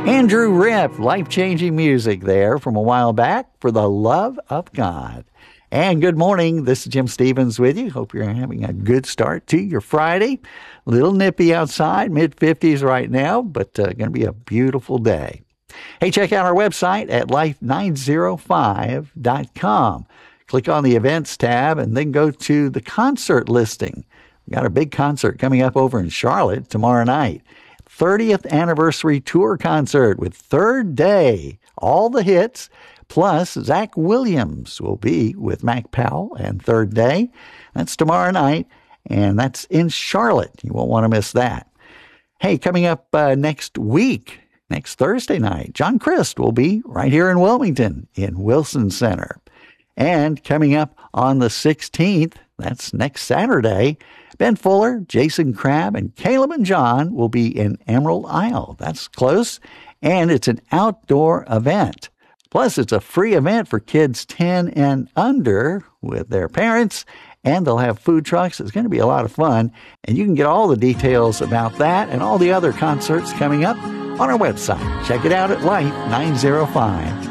Andrew Ripp, life-changing music there from a while back, For the Love of God. And good morning, this is Jim Stevens with you. Hope you're having a good start to your Friday. A little nippy outside, mid-50s right now, but going to be a beautiful day. Hey, check out our website at life905.com. Click on the events tab and then go to the concert listing. We've got a big concert coming up over in Charlotte tomorrow night. 30th anniversary tour concert with Third Day. All the hits, plus Zach Williams will be with Mac Powell and Third Day. That's tomorrow night, and that's in Charlotte. You won't want to miss that. Hey, coming up next week, next Thursday night, John Christ will be right here in Wilmington in Wilson Center. And coming up on the 16th, that's next Saturday, Ben Fuller, Jason Crabb, and Caleb and John will be in Emerald Isle. That's close, and it's an outdoor event. Plus, it's a free event for kids 10 and under with their parents, and they'll have food trucks. It's going to be a lot of fun, and you can get all the details about that and all the other concerts coming up on our website. Check it out at Life905.